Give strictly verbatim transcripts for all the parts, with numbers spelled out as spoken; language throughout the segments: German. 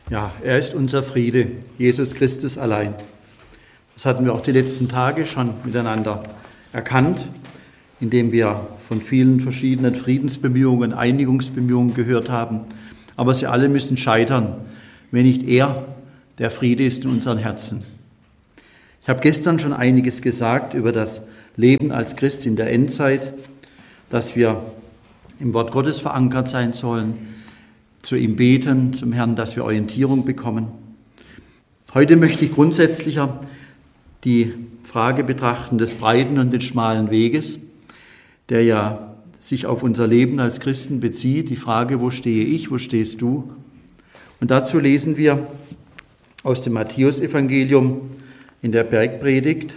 Ja, er ist unser Friede, Jesus Christus allein. Das hatten wir auch die letzten Tage schon miteinander erkannt, indem wir von vielen verschiedenen Friedensbemühungen, Einigungsbemühungen gehört haben. Aber sie alle müssen scheitern, wenn nicht er der Friede ist in unseren Herzen. Ich habe gestern schon einiges gesagt über das Leben als Christ in der Endzeit, dass wir im Wort Gottes verankert sein sollen, zu ihm beten, zum Herrn, dass wir Orientierung bekommen. Heute möchte ich grundsätzlicher die Frage betrachten des breiten und des schmalen Weges, der ja sich auf unser Leben als Christen bezieht. Die Frage, wo stehe ich, wo stehst du? Und dazu lesen wir aus dem Matthäusevangelium in der Bergpredigt,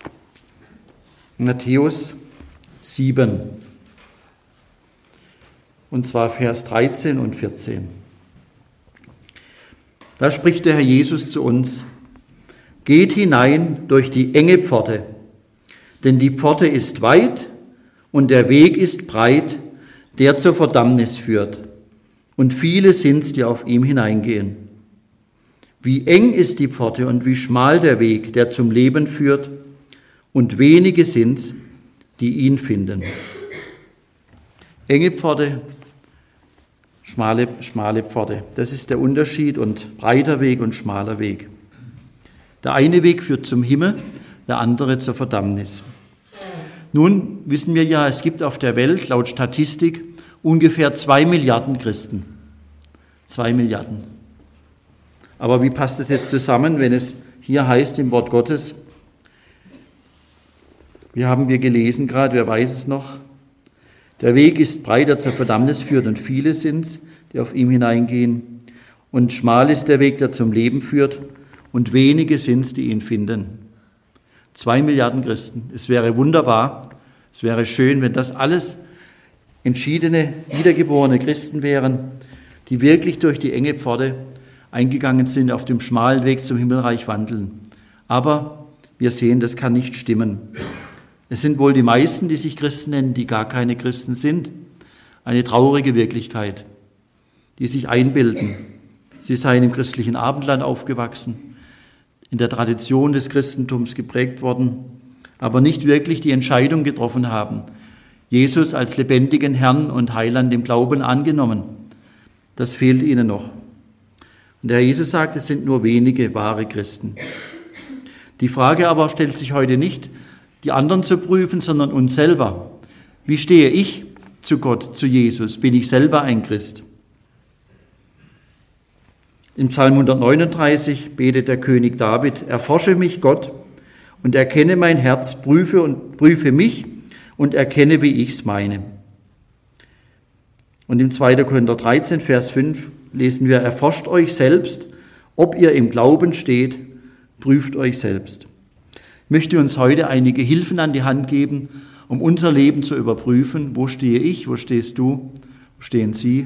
Matthäus sieben. Und zwar Vers dreizehn und vierzehn. Da spricht der Herr Jesus zu uns: Geht hinein durch die enge Pforte, denn die Pforte ist weit und der Weg ist breit, der zur Verdammnis führt. Und viele sind's, die auf ihm hineingehen. Wie eng ist die Pforte und wie schmal der Weg, der zum Leben führt, und wenige sind's, die ihn finden. Enge Pforte, schmale, schmale Pforte. Das ist der Unterschied, und breiter Weg und schmaler Weg. Der eine Weg führt zum Himmel, der andere zur Verdammnis. Nun wissen wir ja, es gibt auf der Welt laut Statistik ungefähr zwei Milliarden Christen. Zwei Milliarden. Aber wie passt das jetzt zusammen, wenn es hier heißt im Wort Gottes, wie haben wir gelesen gerade, wer weiß es noch? Der Weg ist breit, der zur Verdammnis führt, und viele sind's, die auf ihm hineingehen. Und schmal ist der Weg, der zum Leben führt, und wenige sind's, die ihn finden. Zwei Milliarden Christen. Es wäre wunderbar, es wäre schön, wenn das alles entschiedene, wiedergeborene Christen wären, die wirklich durch die enge Pforte eingegangen sind, auf dem schmalen Weg zum Himmelreich wandeln. Aber wir sehen, das kann nicht stimmen. Es sind wohl die meisten, die sich Christen nennen, die gar keine Christen sind. Eine traurige Wirklichkeit, die sich einbilden. Sie seien im christlichen Abendland aufgewachsen, in der Tradition des Christentums geprägt worden, aber nicht wirklich die Entscheidung getroffen haben, Jesus als lebendigen Herrn und Heiland im Glauben angenommen. Das fehlt ihnen noch. Und der Herr Jesus sagt, es sind nur wenige wahre Christen. Die Frage aber stellt sich heute nicht, die anderen zu prüfen, sondern uns selber. Wie stehe ich zu Gott, zu Jesus? Bin ich selber ein Christ? Im Psalm hundertneununddreißig betet der König David: Erforsche mich, Gott, und erkenne mein Herz, prüfe und prüfe mich und erkenne, wie ich's meine. Und im zweiten Korinther dreizehn, Vers fünf lesen wir: Erforscht euch selbst, ob ihr im Glauben steht, prüft euch selbst. Ich möchte uns heute einige Hilfen an die Hand geben, um unser Leben zu überprüfen. Wo stehe ich? Wo stehst du? Wo stehen Sie?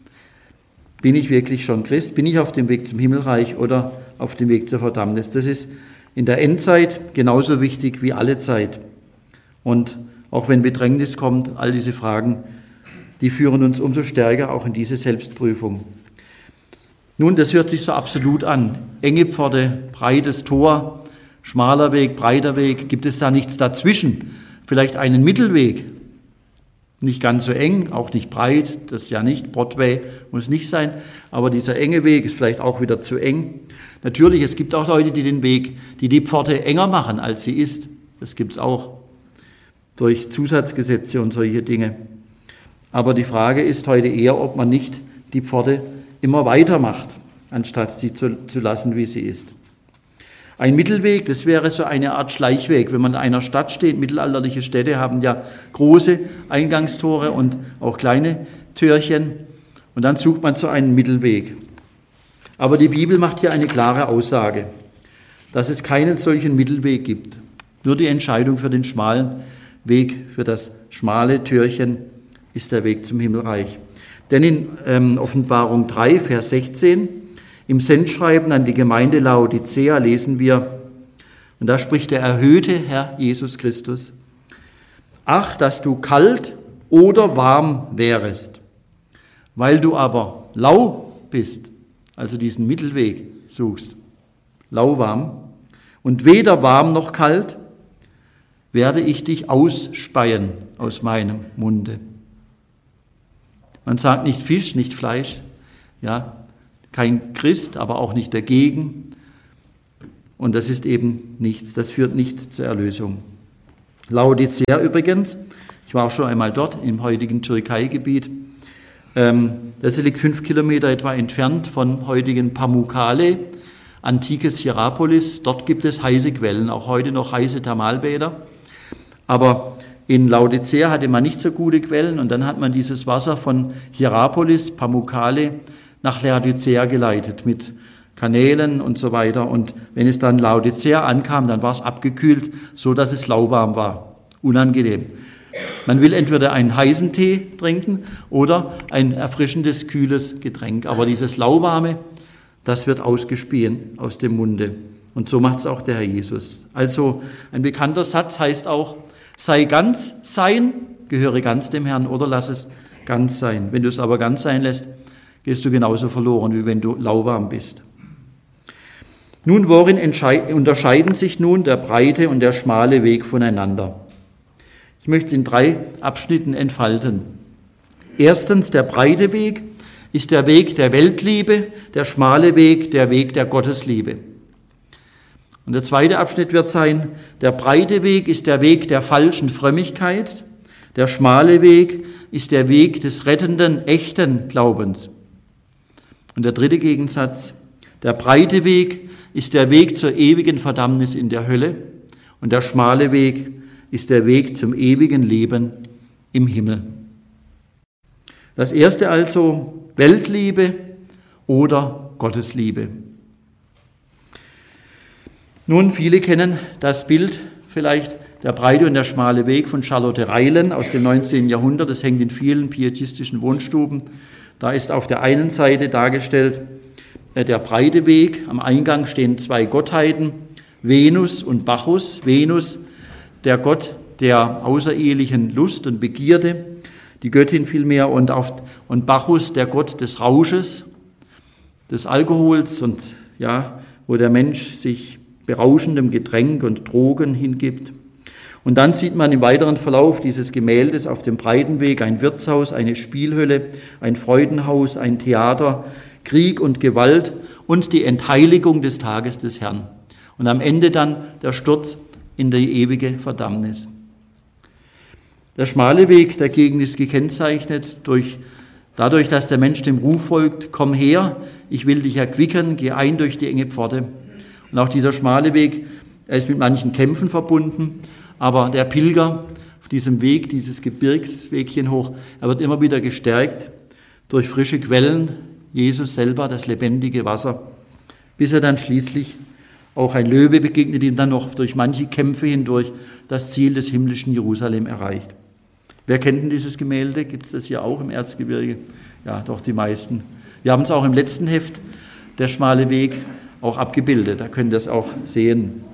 Bin ich wirklich schon Christ? Bin ich auf dem Weg zum Himmelreich oder auf dem Weg zur Verdammnis? Das ist in der Endzeit genauso wichtig wie alle Zeit. Und auch wenn Bedrängnis kommt, all diese Fragen, die führen uns umso stärker auch in diese Selbstprüfung. Nun, das hört sich so absolut an. Enge Pforte, breites Tor, schmaler Weg, breiter Weg. Gibt es da nichts dazwischen? Vielleicht einen Mittelweg? Nicht ganz so eng, auch nicht breit, das ja nicht. Broadway muss nicht sein, aber dieser enge Weg ist vielleicht auch wieder zu eng. Natürlich, es gibt auch Leute, die den Weg, die die Pforte enger machen, als sie ist. Das gibt es auch durch Zusatzgesetze und solche Dinge. Aber die Frage ist heute eher, ob man nicht die Pforte immer weiter macht, anstatt sie zu, zu lassen, wie sie ist. Ein Mittelweg, das wäre so eine Art Schleichweg. Wenn man in einer Stadt steht, mittelalterliche Städte haben ja große Eingangstore und auch kleine Türchen. Und dann sucht man so einen Mittelweg. Aber die Bibel macht hier eine klare Aussage, dass es keinen solchen Mittelweg gibt. Nur die Entscheidung für den schmalen Weg, für das schmale Türchen, ist der Weg zum Himmelreich. Denn in ähm, Offenbarung drei, Vers sechzehn, im Sendschreiben an die Gemeinde Laodicea lesen wir, und da spricht der erhöhte Herr Jesus Christus: Ach, dass du kalt oder warm wärest, weil du aber lau bist also diesen Mittelweg suchst, lauwarm, und weder warm noch kalt, werde ich dich ausspeien aus meinem Munde. Man sagt nicht Fisch, nicht Fleisch, ja, kein Christ, aber auch nicht dagegen. Und das ist eben nichts, das führt nicht zur Erlösung. Laodicea übrigens, ich war auch schon einmal dort im heutigen Türkei-Gebiet, ähm, das liegt fünf Kilometer etwa entfernt von heutigen Pamukkale, antikes Hierapolis. Dort gibt es heiße Quellen, auch heute noch heiße Thermalbäder. Aber in Laodicea hatte man nicht so gute Quellen und dann hat man dieses Wasser von Hierapolis, Pamukkale, nach Laodicea geleitet mit Kanälen und so weiter. Und wenn es dann Laodicea ankam, dann war es abgekühlt, so dass es lauwarm war. Unangenehm. Man will entweder einen heißen Tee trinken oder ein erfrischendes, kühles Getränk. Aber dieses lauwarme, das wird ausgespien aus dem Munde. Und so macht es auch der Herr Jesus. Also ein bekannter Satz heißt auch, sei ganz sein, gehöre ganz dem Herrn, oder lass es ganz sein. Wenn du es aber ganz sein lässt, gehst du genauso verloren, wie wenn du lauwarm bist. Nun, worin unterscheiden sich nun der breite und der schmale Weg voneinander? Ich möchte es in drei Abschnitten entfalten. Erstens, der breite Weg ist der Weg der Weltliebe, der schmale Weg der Weg der Gottesliebe. Und der zweite Abschnitt wird sein, der breite Weg ist der Weg der falschen Frömmigkeit, der schmale Weg ist der Weg des rettenden, echten Glaubens. Und der dritte Gegensatz, der breite Weg ist der Weg zur ewigen Verdammnis in der Hölle und der schmale Weg ist der Weg zum ewigen Leben im Himmel. Das erste also, Weltliebe oder Gottesliebe. Nun, viele kennen das Bild vielleicht, der breite und der schmale Weg von Charlotte Reilen aus dem neunzehnten Jahrhundert. Das hängt in vielen pietistischen Wohnstuben. Da ist auf der einen Seite dargestellt der breite Weg. Am Eingang stehen zwei Gottheiten, Venus und Bacchus. Venus, der Gott der außerehelichen Lust und Begierde, die Göttin vielmehr, und, auf, und Bacchus, der Gott des Rausches, des Alkohols und ja, wo der Mensch sich berauschendem Getränk und Drogen hingibt. Und dann sieht man im weiteren Verlauf dieses Gemäldes auf dem breiten Weg ein Wirtshaus, eine Spielhölle, ein Freudenhaus, ein Theater, Krieg und Gewalt und die Entheiligung des Tages des Herrn. Und am Ende dann der Sturz in die ewige Verdammnis. Der schmale Weg dagegen ist gekennzeichnet durch, dadurch, dass der Mensch dem Ruf folgt, komm her, ich will dich erquicken, geh ein durch die enge Pforte. Und auch dieser schmale Weg, er ist mit manchen Kämpfen verbunden, aber der Pilger auf diesem Weg, dieses Gebirgswegchen hoch, er wird immer wieder gestärkt durch frische Quellen, Jesus selber, das lebendige Wasser, bis er dann schließlich, auch ein Löwe begegnet ihm dann noch durch manche Kämpfe hindurch, das Ziel des himmlischen Jerusalem erreicht. Wer kennt denn dieses Gemälde? Gibt es das hier auch im Erzgebirge? Ja, doch die meisten. Wir haben es auch im letzten Heft, der schmale Weg, auch abgebildet. Da könnt ihr es auch sehen.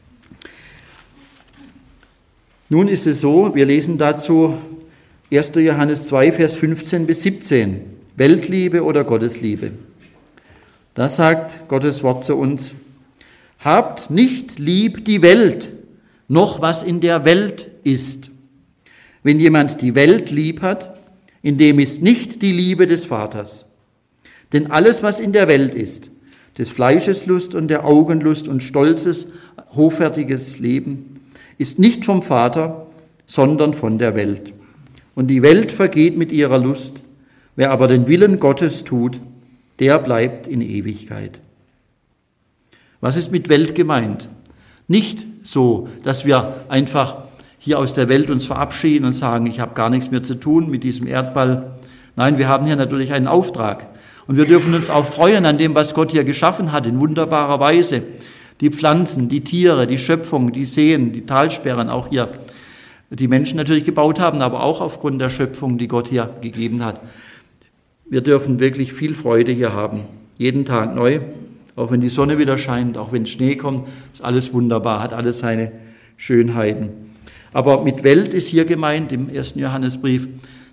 Nun ist es so, wir lesen dazu erster Johannes zwei, Vers fünfzehn bis siebzehn. Weltliebe oder Gottesliebe. Da sagt Gottes Wort zu uns, habt nicht lieb die Welt, noch was in der Welt ist. Wenn jemand die Welt lieb hat, in dem ist nicht die Liebe des Vaters. Denn alles, was in der Welt ist, des Fleisches Lust und der Augenlust und stolzes, hoffärtiges Leben, ist nicht vom Vater, sondern von der Welt. Und die Welt vergeht mit ihrer Lust. Wer aber den Willen Gottes tut, der bleibt in Ewigkeit. Was ist mit Welt gemeint? Nicht so, dass wir einfach hier aus der Welt uns verabschieden und sagen, ich habe gar nichts mehr zu tun mit diesem Erdball. Nein, wir haben hier natürlich einen Auftrag. Und wir dürfen uns auch freuen an dem, was Gott hier geschaffen hat, in wunderbarer Weise. Die Pflanzen, die Tiere, die Schöpfung, die Seen, die Talsperren, auch hier die Menschen natürlich gebaut haben, aber auch aufgrund der Schöpfung, die Gott hier gegeben hat. Wir dürfen wirklich viel Freude hier haben, jeden Tag neu, auch wenn die Sonne wieder scheint, auch wenn Schnee kommt, ist alles wunderbar, hat alles seine Schönheiten. Aber mit Welt ist hier gemeint, im ersten Johannesbrief,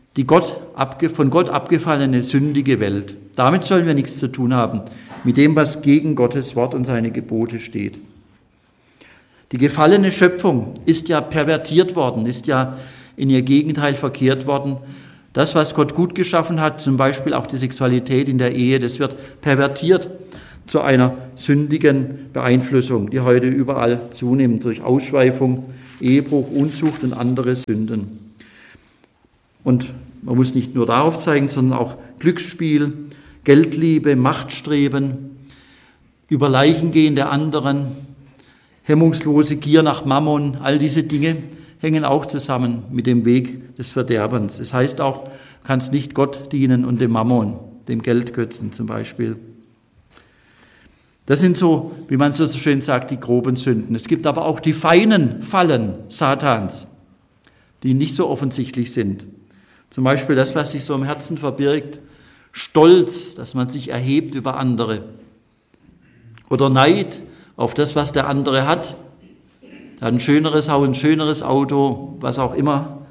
die Gott, von Gott abgefallene, sündige Welt. Damit sollen wir nichts zu tun haben, mit dem, was gegen Gottes Wort und seine Gebote steht. Die gefallene Schöpfung ist ja pervertiert worden, ist ja in ihr Gegenteil verkehrt worden. Das, was Gott gut geschaffen hat, zum Beispiel auch die Sexualität in der Ehe, das wird pervertiert zu einer sündigen Beeinflussung, die heute überall zunimmt, durch Ausschweifung, Ehebruch, Unzucht und andere Sünden. Und man muss nicht nur darauf zeigen, sondern auch Glücksspiel, Geldliebe, Machtstreben, über Leichen gehen der anderen, hemmungslose Gier nach Mammon, all diese Dinge hängen auch zusammen mit dem Weg des Verderbens. Es heißt auch, du kannst nicht Gott dienen und dem Mammon, dem Geldgötzen zum Beispiel. Das sind so, wie man so schön sagt, die groben Sünden. Es gibt aber auch die feinen Fallen Satans, die nicht so offensichtlich sind. Zum Beispiel das, was sich so im Herzen verbirgt, Stolz, dass man sich erhebt über andere. Oder Neid auf das, was der andere hat. Er hat ein schöneres Haus, ein schöneres Auto, was auch immer.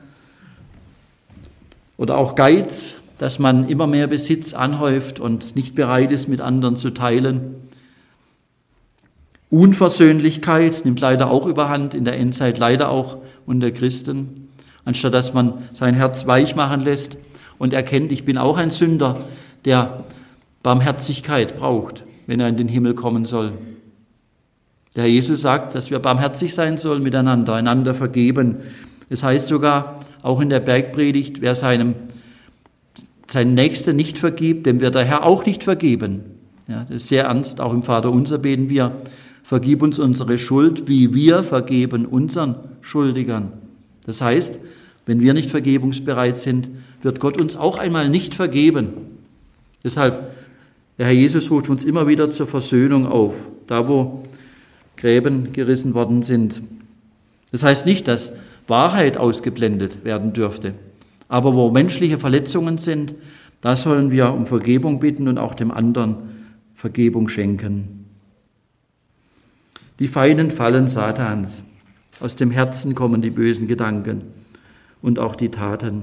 Oder auch Geiz, dass man immer mehr Besitz anhäuft und nicht bereit ist, mit anderen zu teilen. Unversöhnlichkeit nimmt leider auch überhand, in der Endzeit leider auch unter Christen. Anstatt dass man sein Herz weich machen lässt und erkennt, ich bin auch ein Sünder, der Barmherzigkeit braucht, wenn er in den Himmel kommen soll. Der Herr Jesus sagt, dass wir barmherzig sein sollen miteinander, einander vergeben. Es heißt sogar, auch in der Bergpredigt, wer seinem, seinen Nächsten nicht vergibt, dem wird der Herr auch nicht vergeben. Ja, das ist sehr ernst, auch im Vaterunser beten wir, vergib uns unsere Schuld, wie wir vergeben unseren Schuldigern. Das heißt, wenn wir nicht vergebungsbereit sind, wird Gott uns auch einmal nicht vergeben. Deshalb, der Herr Jesus ruft uns immer wieder zur Versöhnung auf, da wo Gräben gerissen worden sind. Das heißt nicht, dass Wahrheit ausgeblendet werden dürfte, aber wo menschliche Verletzungen sind, da sollen wir um Vergebung bitten und auch dem anderen Vergebung schenken. Die feinen Fallen Satans. Aus dem Herzen kommen die bösen Gedanken und auch die Taten.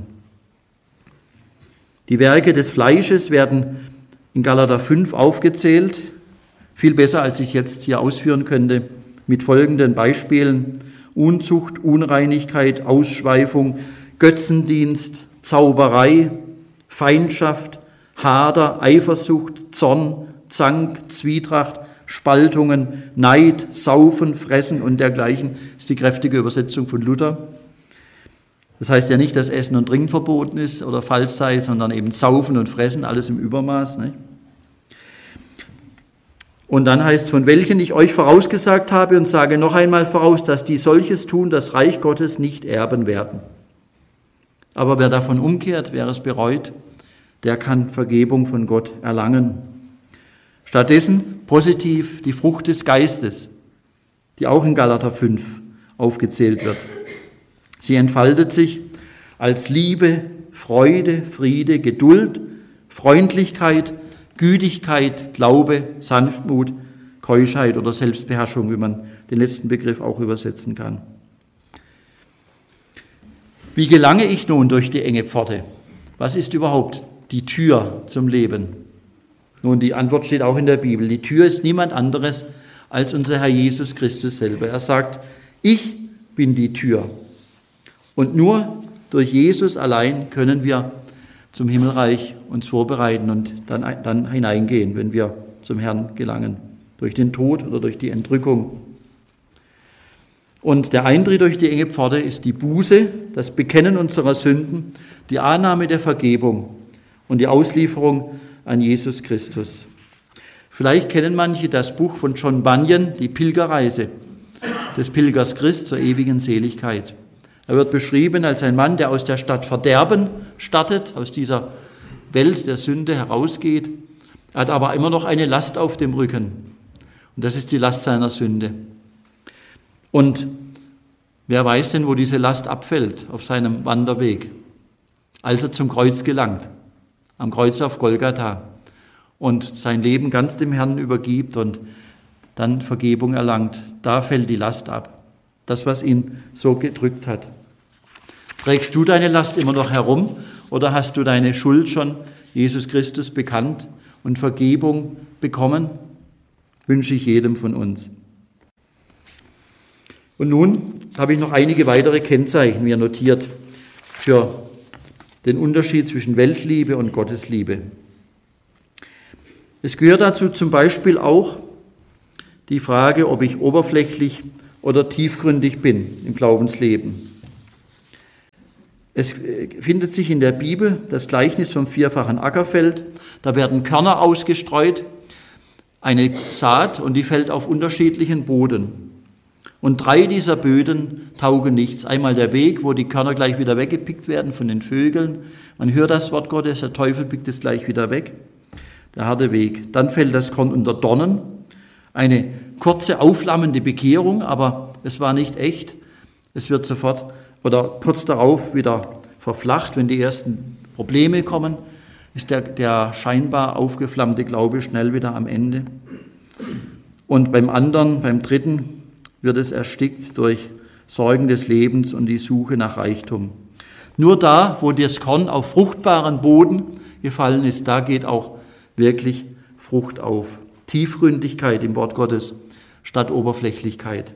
Die Werke des Fleisches werden in Galater fünf aufgezählt, viel besser, als ich es jetzt hier ausführen könnte, mit folgenden Beispielen: Unzucht, Unreinigkeit, Ausschweifung, Götzendienst, Zauberei, Feindschaft, Hader, Eifersucht, Zorn, Zank, Zwietracht, Spaltungen, Neid, Saufen, Fressen und dergleichen. Das ist die kräftige Übersetzung von Luther. Das heißt ja nicht, dass Essen und Trinken verboten ist oder falsch sei, sondern eben Saufen und Fressen, alles im Übermaß. Ne? Und dann heißt es, von welchen ich euch vorausgesagt habe und sage noch einmal voraus, dass die solches tun, das Reich Gottes nicht erben werden. Aber wer davon umkehrt, wer es bereut, der kann Vergebung von Gott erlangen. Stattdessen positiv die Frucht des Geistes, die auch in Galater fünf aufgezählt wird. Sie entfaltet sich als Liebe, Freude, Friede, Geduld, Freundlichkeit, Gütigkeit, Glaube, Sanftmut, Keuschheit oder Selbstbeherrschung, wie man den letzten Begriff auch übersetzen kann. Wie gelange ich nun durch die enge Pforte? Was ist überhaupt die Tür zum Leben? Nun, die Antwort steht auch in der Bibel. Die Tür ist niemand anderes als unser Herr Jesus Christus selber. Er sagt, ich bin die Tür. Und nur durch Jesus allein können wir zum Himmelreich uns vorbereiten und dann, dann hineingehen, wenn wir zum Herrn gelangen, durch den Tod oder durch die Entrückung. Und der Eintritt durch die enge Pforte ist die Buße, das Bekennen unserer Sünden, die Annahme der Vergebung und die Auslieferung an Jesus Christus. Vielleicht kennen manche das Buch von John Bunyan, die Pilgerreise des Pilgers Christ zur ewigen Seligkeit. Er wird beschrieben als ein Mann, der aus der Stadt Verderben startet, aus dieser Welt der Sünde herausgeht. Er hat aber immer noch eine Last auf dem Rücken. Und das ist die Last seiner Sünde. Und wer weiß denn, wo diese Last abfällt auf seinem Wanderweg? Als er zum Kreuz gelangt, am Kreuz auf Golgatha und sein Leben ganz dem Herrn übergibt und dann Vergebung erlangt, da fällt die Last ab. Das, was ihn so gedrückt hat. Trägst du deine Last immer noch herum oder hast du deine Schuld schon Jesus Christus bekannt und Vergebung bekommen? Wünsche ich jedem von uns. Und nun habe ich noch einige weitere Kennzeichen mir notiert für den Unterschied zwischen Weltliebe und Gottesliebe. Es gehört dazu zum Beispiel auch die Frage, ob ich oberflächlich oder tiefgründig bin im Glaubensleben. Es findet sich in der Bibel das Gleichnis vom vierfachen Ackerfeld. Da werden Körner ausgestreut, eine Saat, und die fällt auf unterschiedlichen Boden. Und drei dieser Böden taugen nichts. Einmal der Weg, wo die Körner gleich wieder weggepickt werden von den Vögeln. Man hört das Wort Gottes, der Teufel pickt es gleich wieder weg. Der harte Weg. Dann fällt das Korn unter Dornen. Eine kurze, aufflammende Bekehrung, aber es war nicht echt. Es wird sofort oder kurz darauf wieder verflacht, wenn die ersten Probleme kommen, ist der, der scheinbar aufgeflammte Glaube schnell wieder am Ende. Und beim anderen, beim dritten, wird es erstickt durch Sorgen des Lebens und die Suche nach Reichtum. Nur da, wo das Korn auf fruchtbaren Boden gefallen ist, da geht auch wirklich Frucht auf. Tiefgründigkeit im Wort Gottes statt Oberflächlichkeit.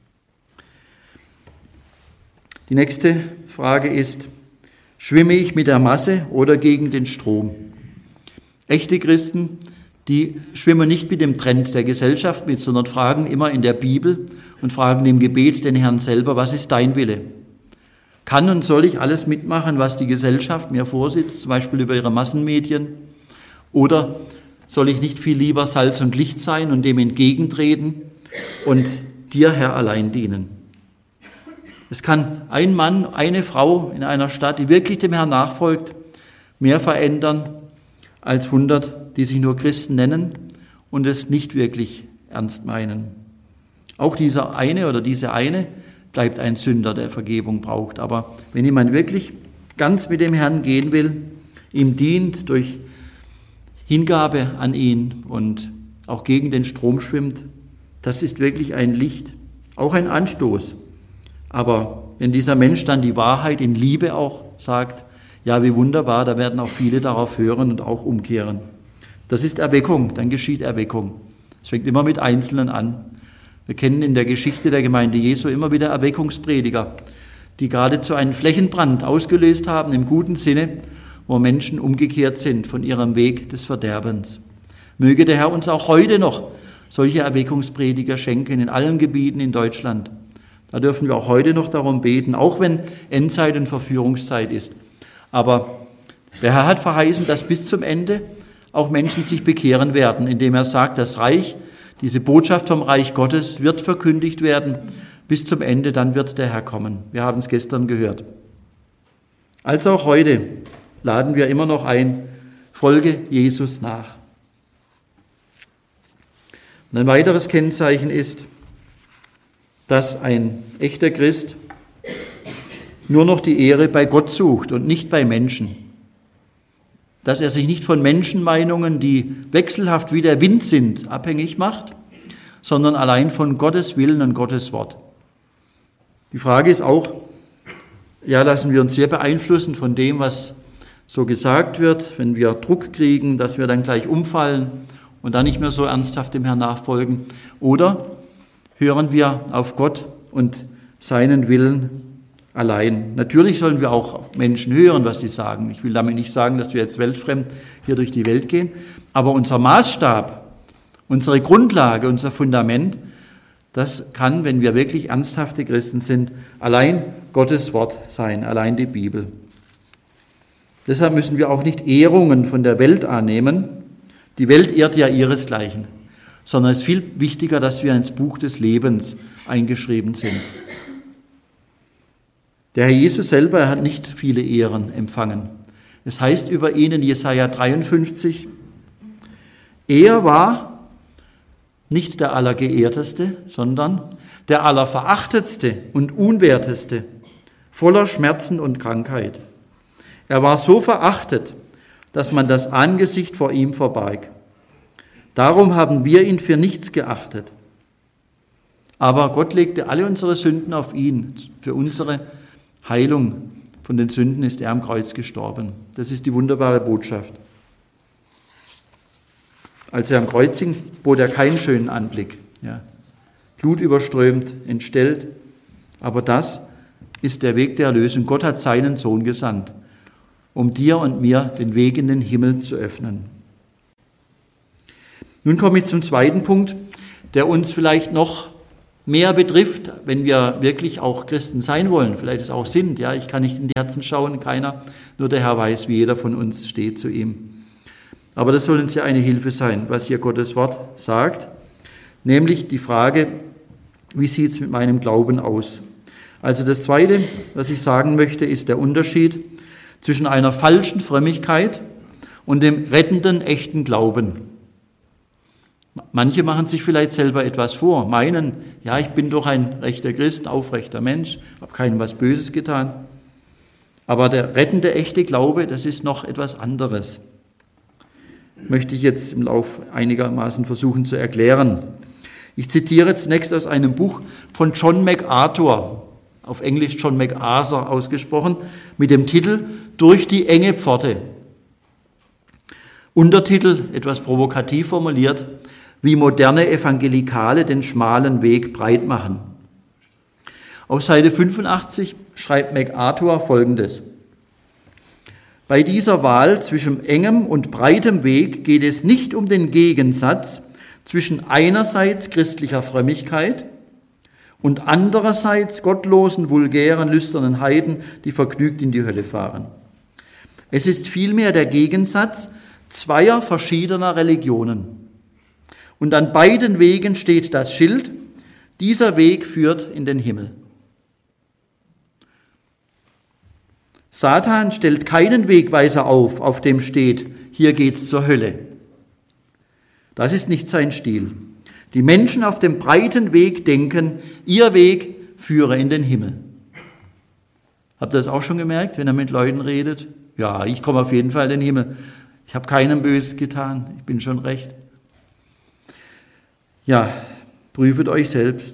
Die nächste Frage ist, schwimme ich mit der Masse oder gegen den Strom? Echte Christen, die schwimmen nicht mit dem Trend der Gesellschaft mit, sondern fragen immer in der Bibel und fragen im Gebet den Herrn selber, was ist dein Wille? Kann und soll ich alles mitmachen, was die Gesellschaft mir vorsitzt, zum Beispiel über ihre Massenmedien? Oder soll ich nicht viel lieber Salz und Licht sein und dem entgegentreten und dir, Herr, allein dienen? Es kann ein Mann, eine Frau in einer Stadt, die wirklich dem Herrn nachfolgt, mehr verändern als hundert, die sich nur Christen nennen und es nicht wirklich ernst meinen. Auch dieser eine oder diese eine bleibt ein Sünder, der Vergebung braucht. Aber wenn jemand wirklich ganz mit dem Herrn gehen will, ihm dient durch Hingabe an ihn und auch gegen den Strom schwimmt, das ist wirklich ein Licht, auch ein Anstoß. Aber wenn dieser Mensch dann die Wahrheit in Liebe auch sagt, ja, wie wunderbar, da werden auch viele darauf hören und auch umkehren. Das ist Erweckung, dann geschieht Erweckung. Es fängt immer mit Einzelnen an. Wir kennen in der Geschichte der Gemeinde Jesu immer wieder Erweckungsprediger, die geradezu einen Flächenbrand ausgelöst haben, im guten Sinne, wo Menschen umgekehrt sind von ihrem Weg des Verderbens. Möge der Herr uns auch heute noch solche Erweckungsprediger schenken in allen Gebieten in Deutschland. Da dürfen wir auch heute noch darum beten, auch wenn Endzeit und Verführungszeit ist. Aber der Herr hat verheißen, dass bis zum Ende auch Menschen sich bekehren werden, indem er sagt, das Reich, diese Botschaft vom Reich Gottes wird verkündigt werden bis zum Ende, dann wird der Herr kommen. Wir haben es gestern gehört. Also auch heute laden wir immer noch ein, folge Jesus nach. Und ein weiteres Kennzeichen ist, dass ein echter Christ nur noch die Ehre bei Gott sucht und nicht bei Menschen. Dass er sich nicht von Menschenmeinungen, die wechselhaft wie der Wind sind, abhängig macht, sondern allein von Gottes Willen und Gottes Wort. Die Frage ist auch, ja, lassen wir uns sehr beeinflussen von dem, was so gesagt wird, wenn wir Druck kriegen, dass wir dann gleich umfallen und dann nicht mehr so ernsthaft dem Herrn nachfolgen, oder hören wir auf Gott und seinen Willen allein. Natürlich sollen wir auch Menschen hören, was sie sagen. Ich will damit nicht sagen, dass wir jetzt weltfremd hier durch die Welt gehen, aber unser Maßstab, unsere Grundlage, unser Fundament, das kann, wenn wir wirklich ernsthafte Christen sind, allein Gottes Wort sein, allein die Bibel. Deshalb müssen wir auch nicht Ehrungen von der Welt annehmen. Die Welt ehrt ja ihresgleichen, sondern es ist viel wichtiger, dass wir ins Buch des Lebens eingeschrieben sind. Der Herr Jesus selber hat nicht viele Ehren empfangen. Es heißt über ihn in Jesaja dreiundfünfzig, er war nicht der Allergeehrteste, sondern der Allerverachtetste und Unwerteste, voller Schmerzen und Krankheit. Er war so verachtet, dass man das Angesicht vor ihm verbarg. Darum haben wir ihn für nichts geachtet. Aber Gott legte alle unsere Sünden auf ihn, für unsere Heilung von den Sünden ist er am Kreuz gestorben. Das ist die wunderbare Botschaft. Als er am Kreuz hing, bot er keinen schönen Anblick. Ja. Blutüberströmt, entstellt. Aber das ist der Weg der Erlösung. Gott hat seinen Sohn gesandt, um dir und mir den Weg in den Himmel zu öffnen. Nun komme ich zum zweiten Punkt, der uns vielleicht noch mehr betrifft, wenn wir wirklich auch Christen sein wollen, vielleicht es auch sind. Ja, ich kann nicht in die Herzen schauen, keiner, nur der Herr weiß, wie jeder von uns steht zu ihm. Aber das soll uns ja eine Hilfe sein, was hier Gottes Wort sagt, nämlich die Frage, wie sieht es mit meinem Glauben aus? Also das Zweite, was ich sagen möchte, ist der Unterschied zwischen einer falschen Frömmigkeit und dem rettenden, echten Glauben. Manche machen sich vielleicht selber etwas vor, meinen, ja, ich bin doch ein rechter Christ, aufrechter Mensch, habe keinem was Böses getan. Aber der rettende, echte Glaube, das ist noch etwas anderes. Möchte ich jetzt im Lauf einigermaßen versuchen zu erklären. Ich zitiere zunächst aus einem Buch von John MacArthur, auf Englisch John MacArthur ausgesprochen, mit dem Titel Durch die enge Pforte. Untertitel, etwas provokativ formuliert, wie moderne Evangelikale den schmalen Weg breit machen. Auf Seite fünfundachtzig schreibt MacArthur Folgendes. Bei dieser Wahl zwischen engem und breitem Weg geht es nicht um den Gegensatz zwischen einerseits christlicher Frömmigkeit und andererseits gottlosen, vulgären, lüsternen Heiden, die vergnügt in die Hölle fahren. Es ist vielmehr der Gegensatz zweier verschiedener Religionen. Und an beiden Wegen steht das Schild, dieser Weg führt in den Himmel. Satan stellt keinen Wegweiser auf, auf dem steht, hier geht's zur Hölle. Das ist nicht sein Stil. Die Menschen auf dem breiten Weg denken, ihr Weg führe in den Himmel. Habt ihr das auch schon gemerkt, wenn er mit Leuten redet? Ja, ich komme auf jeden Fall in den Himmel. Ich habe keinem Böses getan, ich bin schon recht. Ja, prüft euch selbst.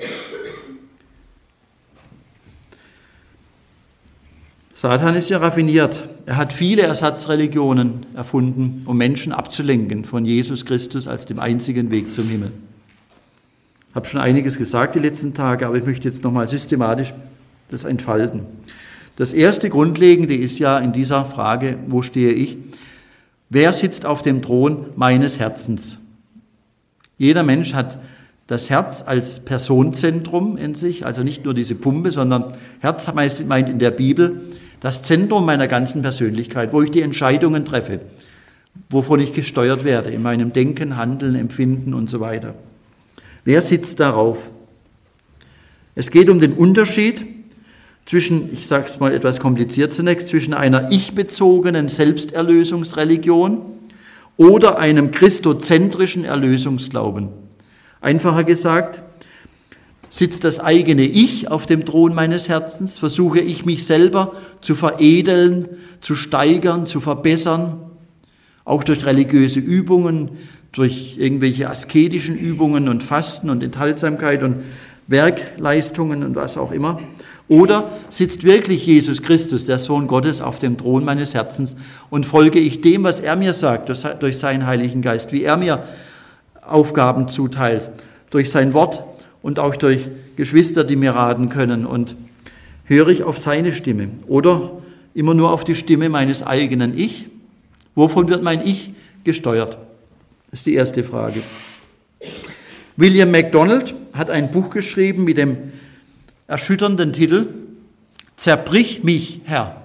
Satan ist ja raffiniert. Er hat viele Ersatzreligionen erfunden, um Menschen abzulenken von Jesus Christus als dem einzigen Weg zum Himmel. Ich habe schon einiges gesagt die letzten Tage, aber ich möchte jetzt nochmal systematisch das entfalten. Das erste Grundlegende ist ja in dieser Frage, wo stehe ich? Wer sitzt auf dem Thron meines Herzens? Jeder Mensch hat das Herz als Personenzentrum in sich, also nicht nur diese Pumpe, sondern Herz meint in der Bibel das Zentrum meiner ganzen Persönlichkeit, wo ich die Entscheidungen treffe, wovon ich gesteuert werde, in meinem Denken, Handeln, Empfinden und so weiter. Wer sitzt darauf? Es geht um den Unterschied zwischen, ich sage es mal etwas kompliziert zunächst, zwischen einer ich-bezogenen Selbsterlösungsreligion oder einem christozentrischen Erlösungsglauben. Einfacher gesagt, sitzt das eigene Ich auf dem Thron meines Herzens, versuche ich mich selber zu veredeln, zu steigern, zu verbessern, auch durch religiöse Übungen, durch irgendwelche asketischen Übungen und Fasten und Enthaltsamkeit und Werkleistungen und was auch immer. Oder sitzt wirklich Jesus Christus, der Sohn Gottes, auf dem Thron meines Herzens und folge ich dem, was er mir sagt, durch seinen Heiligen Geist, wie er mir Aufgaben zuteilt, durch sein Wort und auch durch Geschwister, die mir raten können, und höre ich auf seine Stimme oder immer nur auf die Stimme meines eigenen Ich? Wovon wird mein Ich gesteuert? Das ist die erste Frage. William MacDonald hat ein Buch geschrieben mit dem erschütternden Titel Zerbrich mich, Herr.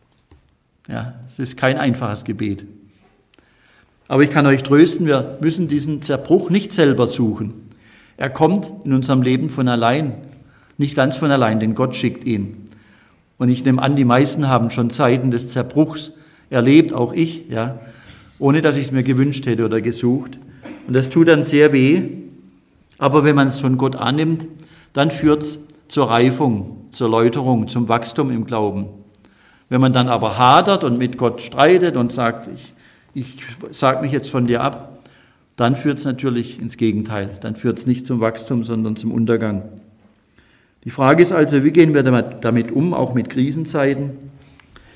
Ja, es ist kein einfaches Gebet. Aber ich kann euch trösten, wir müssen diesen Zerbruch nicht selber suchen. Er kommt in unserem Leben von allein, nicht ganz von allein, denn Gott schickt ihn. Und ich nehme an, die meisten haben schon Zeiten des Zerbruchs erlebt, auch ich, ja, ohne dass ich es mir gewünscht hätte oder gesucht. Und das tut dann sehr weh. Aber wenn man es von Gott annimmt, dann führt es zur Reifung, zur Läuterung, zum Wachstum im Glauben. Wenn man dann aber hadert und mit Gott streitet und sagt, ich, ich sage mich jetzt von dir ab, dann führt es natürlich ins Gegenteil. Dann führt es nicht zum Wachstum, sondern zum Untergang. Die Frage ist also, wie gehen wir damit um, auch mit Krisenzeiten?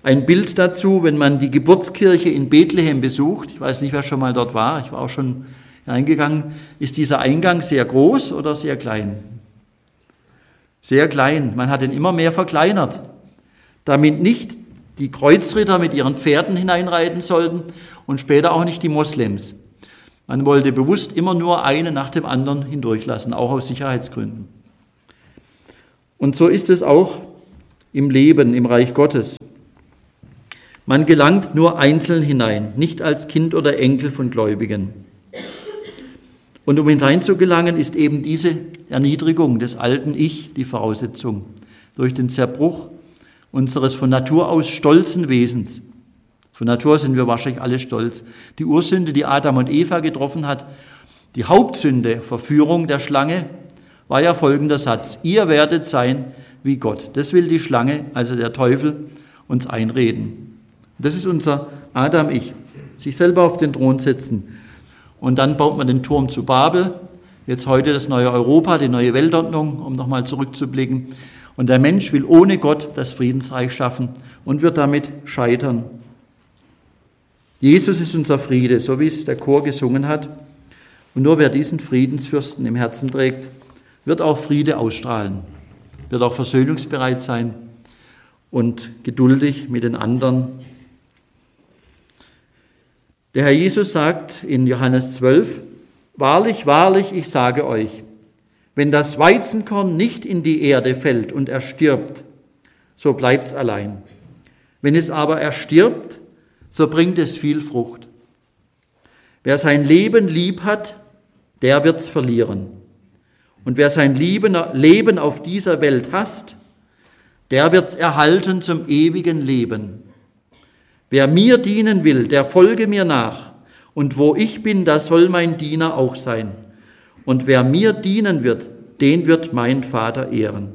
Ein Bild dazu, wenn man die Geburtskirche in Bethlehem besucht, ich weiß nicht, wer schon mal dort war, ich war auch schon reingegangen, ist dieser Eingang sehr groß oder sehr klein? Sehr klein. Man hat ihn immer mehr verkleinert, damit nicht die Kreuzritter mit ihren Pferden hineinreiten sollten und später auch nicht die Moslems. Man wollte bewusst immer nur einen nach dem anderen hindurchlassen, auch aus Sicherheitsgründen. Und so ist es auch im Leben, im Reich Gottes. Man gelangt nur einzeln hinein, nicht als Kind oder Enkel von Gläubigen. Und um hineinzugelangen, ist eben diese Erniedrigung des alten Ich die Voraussetzung. Durch den Zerbruch unseres von Natur aus stolzen Wesens. Von Natur sind wir wahrscheinlich alle stolz. Die Ursünde, die Adam und Eva getroffen hat, die Hauptsünde, Verführung der Schlange, war ja folgender Satz: Ihr werdet sein wie Gott. Das will die Schlange, also der Teufel, uns einreden. Das ist unser Adam-Ich. Sich selber auf den Thron setzen. Und dann baut man den Turm zu Babel. Jetzt heute das neue Europa, die neue Weltordnung, um nochmal zurückzublicken. Und der Mensch will ohne Gott das Friedensreich schaffen und wird damit scheitern. Jesus ist unser Friede, so wie es der Chor gesungen hat. Und nur wer diesen Friedensfürsten im Herzen trägt, wird auch Friede ausstrahlen, wird auch versöhnungsbereit sein und geduldig mit den anderen. Der Herr Jesus sagt in Johannes zwölf, wahrlich, wahrlich, ich sage euch, wenn das Weizenkorn nicht in die Erde fällt und erstirbt, so bleibt's allein. Wenn es aber erstirbt, so bringt es viel Frucht. Wer sein Leben lieb hat, der wird's verlieren. Und wer sein Leben auf dieser Welt hasst, der wird's erhalten zum ewigen Leben. Wer mir dienen will, der folge mir nach. Und wo ich bin, da soll mein Diener auch sein. Und wer mir dienen wird, den wird mein Vater ehren.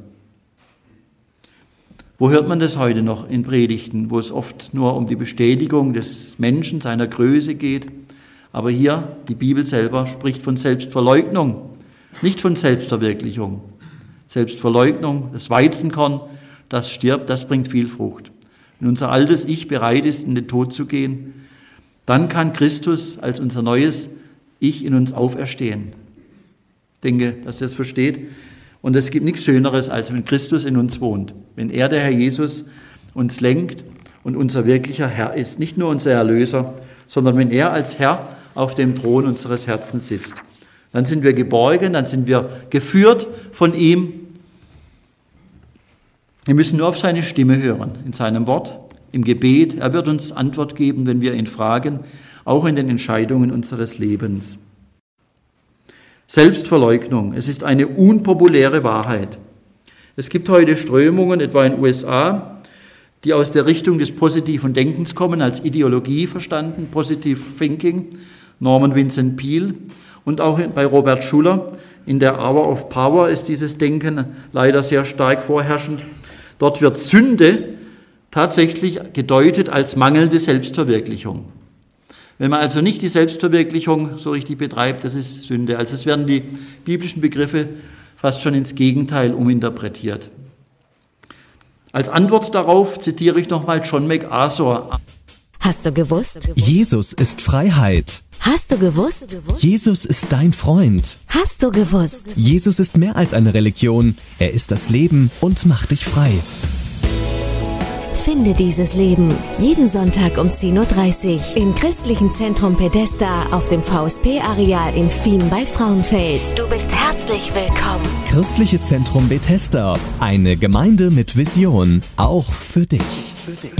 Wo hört man das heute noch in Predigten, wo es oft nur um die Bestätigung des Menschen, seiner Größe geht? Aber hier, die Bibel selber spricht von Selbstverleugnung, nicht von Selbstverwirklichung. Selbstverleugnung, das Weizenkorn, das stirbt, das bringt viel Frucht. Wenn unser altes Ich bereit ist, in den Tod zu gehen, dann kann Christus als unser neues Ich in uns auferstehen. Ich denke, dass ihr es versteht. Und es gibt nichts Schöneres, als wenn Christus in uns wohnt. Wenn er, der Herr Jesus, uns lenkt und unser wirklicher Herr ist. Nicht nur unser Erlöser, sondern wenn er als Herr auf dem Thron unseres Herzens sitzt. Dann sind wir geborgen, dann sind wir geführt von ihm. Wir müssen nur auf seine Stimme hören, in seinem Wort, im Gebet. Er wird uns Antwort geben, wenn wir ihn fragen, auch in den Entscheidungen unseres Lebens. Selbstverleugnung, es ist eine unpopuläre Wahrheit. Es gibt heute Strömungen, etwa in den U S A, die aus der Richtung des positiven Denkens kommen, als Ideologie verstanden, Positive Thinking, Norman Vincent Peale, und auch bei Robert Schuller in der Hour of Power ist dieses Denken leider sehr stark vorherrschend. Dort wird Sünde tatsächlich gedeutet als mangelnde Selbstverwirklichung. Wenn man also nicht die Selbstverwirklichung so richtig betreibt, das ist Sünde. Also es werden die biblischen Begriffe fast schon ins Gegenteil uminterpretiert. Als Antwort darauf zitiere ich nochmal John MacArthur. Hast du gewusst? Jesus ist Freiheit. Hast du gewusst? Jesus ist dein Freund. Hast du gewusst? Jesus ist mehr als eine Religion. Er ist das Leben und macht dich frei. Finde dieses Leben jeden Sonntag um zehn Uhr dreißig im Christlichen Zentrum Bethesda auf dem V S P-Areal in Fien bei Frauenfeld. Du bist herzlich willkommen. Christliches Zentrum Bethesda. Eine Gemeinde mit Vision. Auch für dich. Für dich.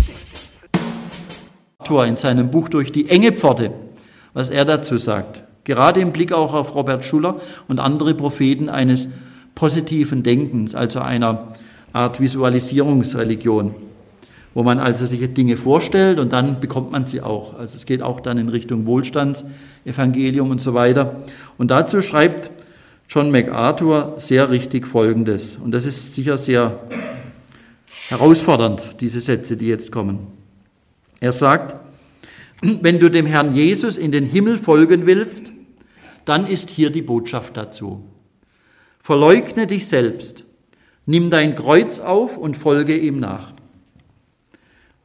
In seinem Buch Durch die enge Pforte, was er dazu sagt. Gerade im Blick auch auf Robert Schuller und andere Propheten eines positiven Denkens, also einer Art Visualisierungsreligion, wo man also sich Dinge vorstellt und dann bekommt man sie auch. Also es geht auch dann in Richtung Wohlstandsevangelium und so weiter. Und dazu schreibt John MacArthur sehr richtig Folgendes. Und das ist sicher sehr herausfordernd, diese Sätze, die jetzt kommen. Er sagt, wenn du dem Herrn Jesus in den Himmel folgen willst, dann ist hier die Botschaft dazu. Verleugne dich selbst, nimm dein Kreuz auf und folge ihm nach.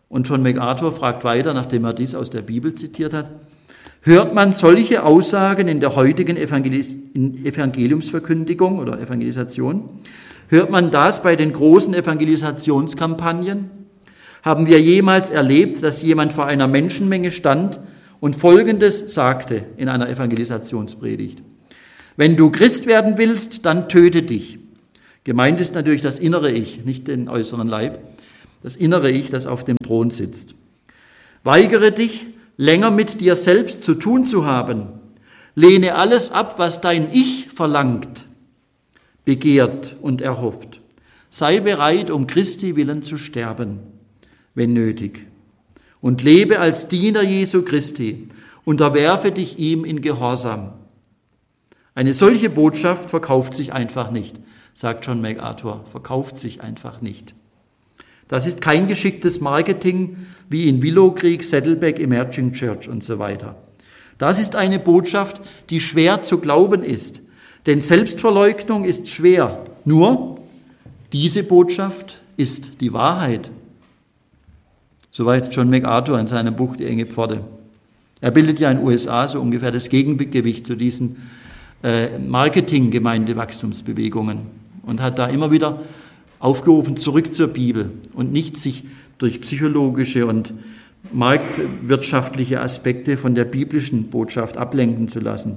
Und John MacArthur fragt weiter, nachdem er dies aus der Bibel zitiert hat: Hört man solche Aussagen in der heutigen Evangelis- in Evangeliumsverkündigung oder Evangelisation? Hört man das bei den großen Evangelisationskampagnen? Haben wir jemals erlebt, dass jemand vor einer Menschenmenge stand und Folgendes sagte in einer Evangelisationspredigt: Wenn du Christ werden willst, dann töte dich. Gemeint ist natürlich das innere Ich, nicht den äußeren Leib. Das innere Ich, das auf dem Thron sitzt. Weigere dich, länger mit dir selbst zu tun zu haben. Lehne alles ab, was dein Ich verlangt, begehrt und erhofft. Sei bereit, um Christi willen zu sterben, wenn nötig. Und lebe als Diener Jesu Christi. Unterwerfe dich ihm in Gehorsam. Eine solche Botschaft verkauft sich einfach nicht, sagt John MacArthur. Verkauft sich einfach nicht. Das ist kein geschicktes Marketing wie in Willow Creek, Saddleback, Emerging Church und so weiter. Das ist eine Botschaft, die schwer zu glauben ist. Denn Selbstverleugnung ist schwer. Nur diese Botschaft ist die Wahrheit. Soweit John MacArthur in seinem Buch Die enge Pforte. Er bildet ja in den U S A so ungefähr das Gegengewicht zu diesen äh, Marketing-Gemeindewachstumsbewegungen und hat da immer wieder aufgerufen, zurück zur Bibel und nicht sich durch psychologische und marktwirtschaftliche Aspekte von der biblischen Botschaft ablenken zu lassen.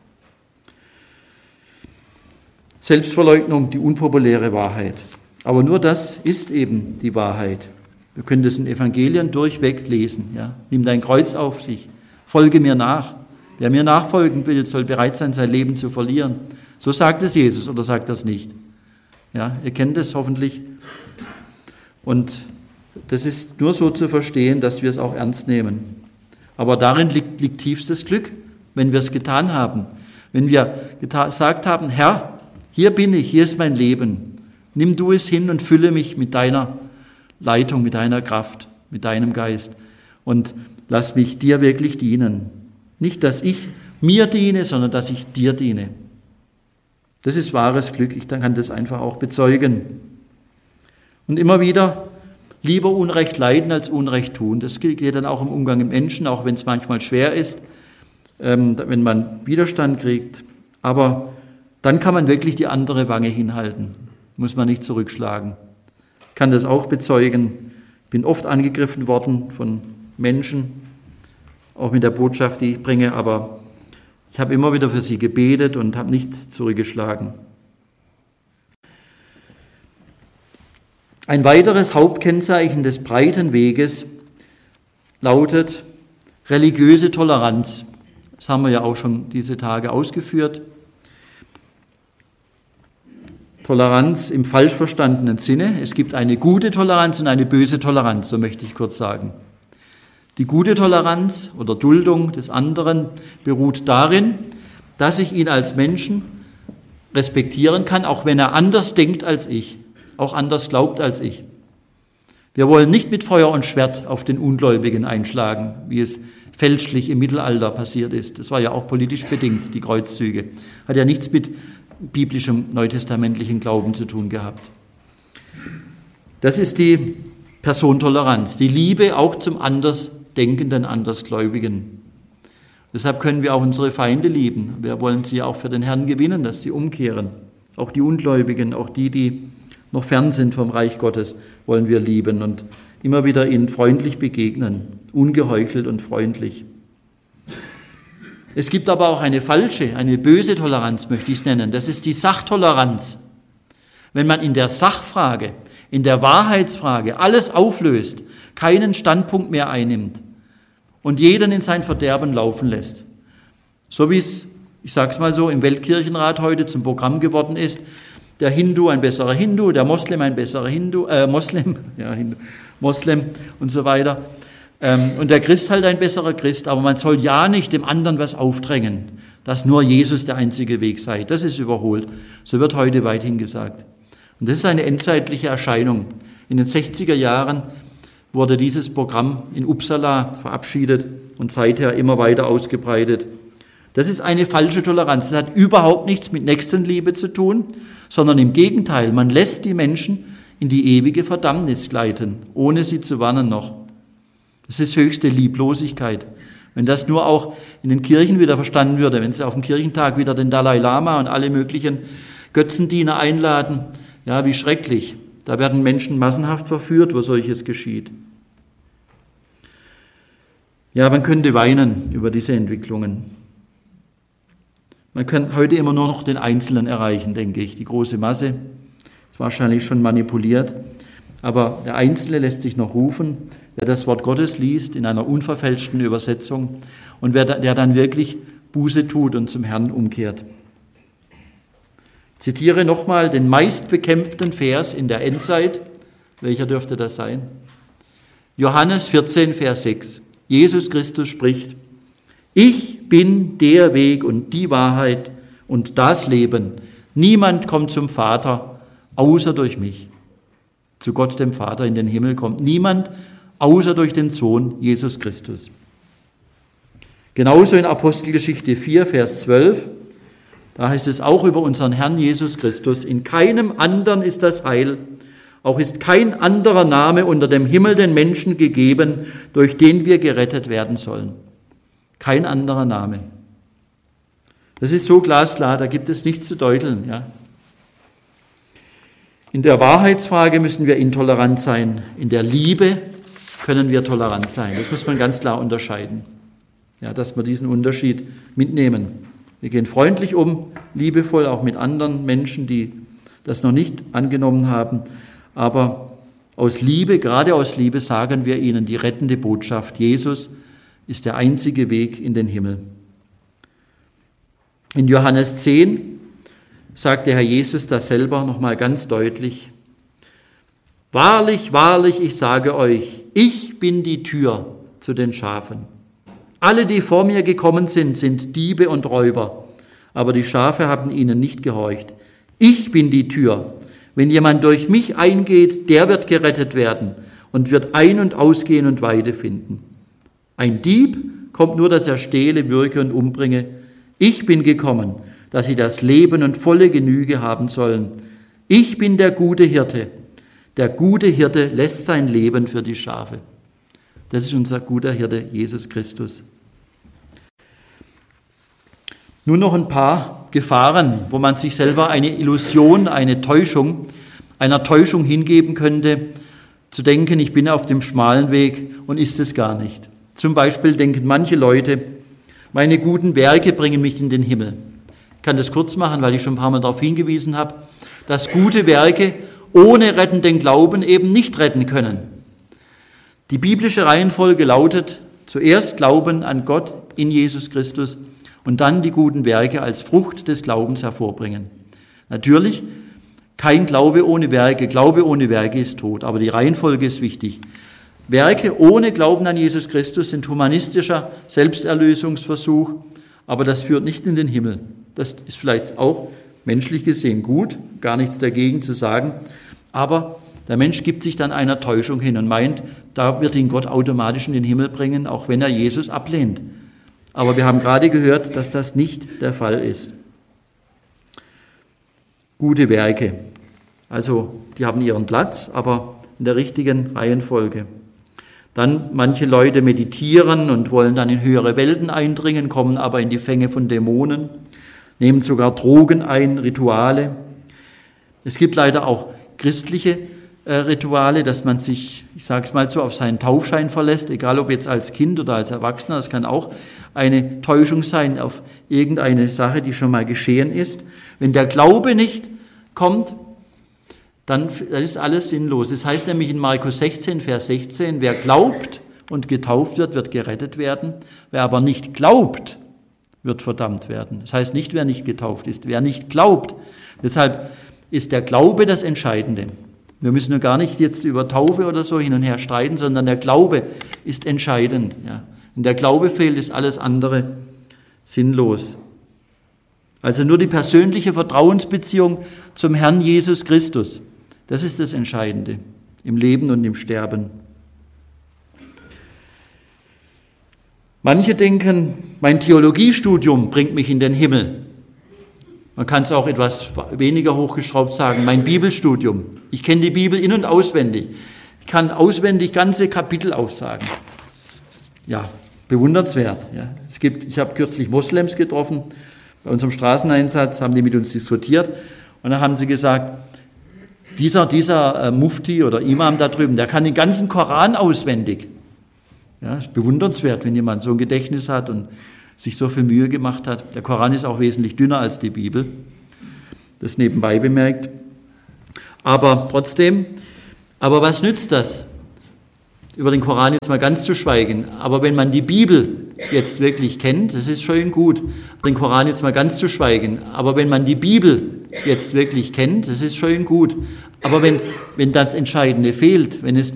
Selbstverleugnung, die unpopuläre Wahrheit. Aber nur das ist eben die Wahrheit. Wir können das in Evangelien durchweg lesen. Ja? Nimm dein Kreuz auf sich, folge mir nach. Wer mir nachfolgen will, soll bereit sein, sein Leben zu verlieren. So sagt es Jesus oder sagt das nicht? Ja, ihr kennt es hoffentlich. Und das ist nur so zu verstehen, dass wir es auch ernst nehmen. Aber darin liegt, liegt tiefstes Glück, wenn wir es getan haben. Wenn wir gesagt haben, Herr, hier bin ich, hier ist mein Leben. Nimm du es hin und fülle mich mit deiner Leitung, mit deiner Kraft, mit deinem Geist. Und lass mich dir wirklich dienen. Nicht, dass ich mir diene, sondern dass ich dir diene. Das ist wahres Glück. Ich kann das einfach auch bezeugen. Und immer wieder lieber Unrecht leiden als Unrecht tun. Das geht dann auch im Umgang mit Menschen, auch wenn es manchmal schwer ist, wenn man Widerstand kriegt. Aber dann kann man wirklich die andere Wange hinhalten. Muss man nicht zurückschlagen. Ich kann das auch bezeugen. Ich bin oft angegriffen worden von Menschen, auch mit der Botschaft, die ich bringe, aber ich habe immer wieder für sie gebetet und habe nicht zurückgeschlagen. Ein weiteres Hauptkennzeichen des breiten Weges lautet religiöse Toleranz. Das haben wir ja auch schon diese Tage ausgeführt. Toleranz im falsch verstandenen Sinne. Es gibt eine gute Toleranz und eine böse Toleranz, so möchte ich kurz sagen. Die gute Toleranz oder Duldung des anderen beruht darin, dass ich ihn als Menschen respektieren kann, auch wenn er anders denkt als ich, auch anders glaubt als ich. Wir wollen nicht mit Feuer und Schwert auf den Ungläubigen einschlagen, wie es fälschlich im Mittelalter passiert ist. Das war ja auch politisch bedingt, die Kreuzzüge. Hat ja nichts mit biblischem neutestamentlichen Glauben zu tun gehabt. Das ist die Personentoleranz, die Liebe auch zum Andersdenkenden, Andersgläubigen. Deshalb können wir auch unsere Feinde lieben. Wir wollen sie auch für den Herrn gewinnen, dass sie umkehren. Auch die Ungläubigen, auch die, die noch fern sind vom Reich Gottes, wollen wir lieben und immer wieder ihnen freundlich begegnen, ungeheuchelt und freundlich. Es gibt aber auch eine falsche, eine böse Toleranz, möchte ich es nennen. Das ist die Sachtoleranz. Wenn man in der Sachfrage, in der Wahrheitsfrage alles auflöst, keinen Standpunkt mehr einnimmt und jeden in sein Verderben laufen lässt. So wie es, ich sage es mal so, im Weltkirchenrat heute zum Programm geworden ist, der Hindu ein besserer Hindu, der Moslem ein besserer Hindu, äh, Moslem, ja, Hindu, Moslem und so weiter. Ähm, und der Christ halt ein besserer Christ, aber man soll ja nicht dem anderen was aufdrängen, dass nur Jesus der einzige Weg sei. Das ist überholt. So wird heute weithin gesagt. Und das ist eine endzeitliche Erscheinung. In den sechziger Jahren wurde dieses Programm in Uppsala verabschiedet und seither immer weiter ausgebreitet. Das ist eine falsche Toleranz. Das hat überhaupt nichts mit Nächstenliebe zu tun, sondern im Gegenteil, man lässt die Menschen in die ewige Verdammnis gleiten, ohne sie zu warnen noch. Das ist höchste Lieblosigkeit. Wenn das nur auch in den Kirchen wieder verstanden würde, wenn sie auf dem Kirchentag wieder den Dalai Lama und alle möglichen Götzendiener einladen, ja, wie schrecklich. Da werden Menschen massenhaft verführt, wo solches geschieht. Ja, man könnte weinen über diese Entwicklungen. Man kann heute immer nur noch den Einzelnen erreichen, denke ich. Die große Masse ist wahrscheinlich schon manipuliert. Aber der Einzelne lässt sich noch rufen, der das Wort Gottes liest in einer unverfälschten Übersetzung und wer, der dann wirklich Buße tut und zum Herrn umkehrt. Ich zitiere nochmal den meistbekämpften Vers in der Endzeit. Welcher dürfte das sein? Johannes vierzehn, Vers sechs. Jesus Christus spricht: Ich bin der Weg und die Wahrheit und das Leben. Niemand kommt zum Vater, außer durch mich. Zu Gott, dem Vater, in den Himmel kommt niemand, außer durch den Sohn Jesus Christus. Genauso in Apostelgeschichte vier, Vers zwölf, da heißt es auch über unseren Herrn Jesus Christus: In keinem anderen ist das Heil, auch ist kein anderer Name unter dem Himmel den Menschen gegeben, durch den wir gerettet werden sollen. Kein anderer Name. Das ist so glasklar, da gibt es nichts zu deuteln. Ja. In der Wahrheitsfrage müssen wir intolerant sein. In der Liebe können wir tolerant sein. Das muss man ganz klar unterscheiden. Ja, dass wir diesen Unterschied mitnehmen. Wir gehen freundlich um, liebevoll auch mit anderen Menschen, die das noch nicht angenommen haben. Aber aus Liebe, gerade aus Liebe, sagen wir ihnen die rettende Botschaft: Jesus ist der einzige Weg in den Himmel. In Johannes zehn sagt der Herr Jesus das selber nochmal ganz deutlich: Wahrlich, wahrlich, ich sage euch, ich bin die Tür zu den Schafen. Alle, die vor mir gekommen sind, sind Diebe und Räuber, aber die Schafe haben ihnen nicht gehorcht. Ich bin die Tür. Wenn jemand durch mich eingeht, der wird gerettet werden und wird ein- und ausgehen und Weide finden. Ein Dieb kommt nur, dass er stehle, würge und umbringe. Ich bin gekommen, dass sie das Leben und volle Genüge haben sollen. Ich bin der gute Hirte. Der gute Hirte lässt sein Leben für die Schafe. Das ist unser guter Hirte, Jesus Christus. Nun noch ein paar Gefahren, wo man sich selber eine Illusion, eine Täuschung, einer Täuschung hingeben könnte, zu denken, ich bin auf dem schmalen Weg und ist es gar nicht. Zum Beispiel denken manche Leute, meine guten Werke bringen mich in den Himmel. Ich kann das kurz machen, weil ich schon ein paar Mal darauf hingewiesen habe, dass gute Werke ohne rettenden Glauben eben nicht retten können. Die biblische Reihenfolge lautet: zuerst Glauben an Gott in Jesus Christus und dann die guten Werke als Frucht des Glaubens hervorbringen. Natürlich, kein Glaube ohne Werke, Glaube ohne Werke ist tot, aber die Reihenfolge ist wichtig. Werke ohne Glauben an Jesus Christus sind humanistischer Selbsterlösungsversuch, aber das führt nicht in den Himmel. Das ist vielleicht auch menschlich gesehen gut, gar nichts dagegen zu sagen, aber der Mensch gibt sich dann einer Täuschung hin und meint, da wird ihn Gott automatisch in den Himmel bringen, auch wenn er Jesus ablehnt. Aber wir haben gerade gehört, dass das nicht der Fall ist. Gute Werke, also die haben ihren Platz, aber in der richtigen Reihenfolge. Dann manche Leute meditieren und wollen dann in höhere Welten eindringen, kommen aber in die Fänge von Dämonen, nehmen sogar Drogen ein, Rituale. Es gibt leider auch christliche äh, Rituale, dass man sich, ich sage es mal so, auf seinen Taufschein verlässt, egal ob jetzt als Kind oder als Erwachsener. Das kann auch eine Täuschung sein auf irgendeine Sache, die schon mal geschehen ist. Wenn der Glaube nicht kommt, dann ist alles sinnlos. Das heißt nämlich in Markus sechzehn, Vers sechzehn, wer glaubt und getauft wird, wird gerettet werden. Wer aber nicht glaubt, wird verdammt werden. Das heißt nicht, wer nicht getauft ist, wer nicht glaubt. Deshalb ist der Glaube das Entscheidende. Wir müssen nur gar nicht jetzt über Taufe oder so hin und her streiten, sondern der Glaube ist entscheidend. Ja. Wenn der Glaube fehlt, ist alles andere sinnlos. Also nur die persönliche Vertrauensbeziehung zum Herrn Jesus Christus, das ist das Entscheidende im Leben und im Sterben. Manche denken, mein Theologiestudium bringt mich in den Himmel. Man kann es auch etwas weniger hochgeschraubt sagen, mein Bibelstudium. Ich kenne die Bibel in- und auswendig. Ich kann auswendig ganze Kapitel aufsagen. ja, bewundernswert. Ja. Es gibt, ich habe kürzlich Moslems getroffen, bei unserem Straßeneinsatz haben die mit uns diskutiert und dann haben sie gesagt, dieser, dieser äh, Mufti oder Imam da drüben, der kann den ganzen Koran auswendig. Ja, ist bewundernswert, wenn jemand so ein Gedächtnis hat und sich so viel Mühe gemacht hat. Der Koran ist auch wesentlich dünner als die Bibel, das nebenbei bemerkt. Aber trotzdem, aber was nützt das? Über den Koran jetzt mal ganz zu schweigen. Aber wenn man die Bibel jetzt wirklich kennt, das ist schön gut, den Koran jetzt mal ganz zu schweigen. Aber wenn man die Bibel jetzt wirklich kennt, das ist schön gut. Aber wenn, wenn das Entscheidende fehlt, wenn es